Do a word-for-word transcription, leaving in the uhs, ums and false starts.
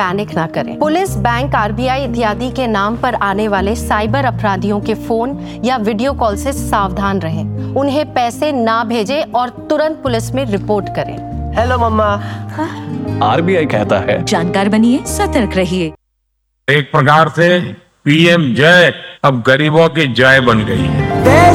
Panic ना करें। Police, bank, RBI इत्यादि के नाम पर आने वाले साइबर अपराधियों के फोन या वीडियो कॉल से सावधान रहें। उन्हें पैसे ना भेजें और तुरंत पुलिस में रिपोर्ट करें। हेलो मम्मा। आरबीआई कहता है, जानकार बनिए, सतर्क रहिए। एक प्रकार से पीएम जय अब गरीबों की जय बन गई है।